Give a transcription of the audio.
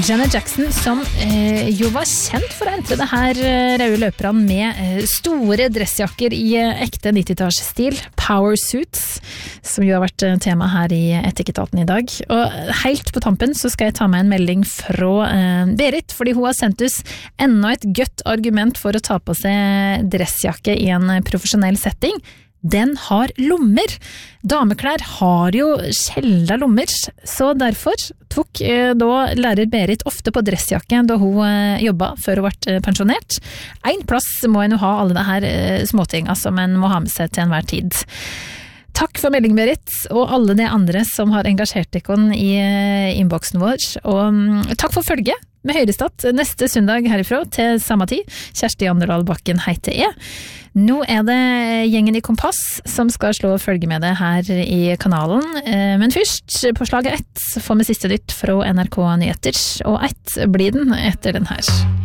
Janet Jackson, som jo var kjent for å entre det her røde løperne med store dressjakker i ekte 90-tallsstil, power suits, som jo har vært tema her i Etikketaten i dag. Og helt på tampen så skal jeg ta med en melding fra Berit, fordi hun har sendt oss enda et godt argument for å ta på seg dressjakke i en profesjonell setting. Den har lommer. Dameklær har jo sjelda lommer, så derfor tok da lærer Berit ofte på dressjakke da hun jobbet før hun ble pensjonert. En plass må en jo ha alle det her småtinga som en må ha med seg til enhver tid. Takk for melding, Berit, og alle de andre som har engasjert dere i innboksen vår. Og takk for følget. Med Høyrestad neste søndag herifra til samme tid. Kjersti Anderdal Bakken heter jeg. Nå det gjengen i Kompass som skal slå følge med det her i kanalen. Men først, på slaget 1 får vi siste nytt fra NRK Nyheter, og 1 blir den etter den her.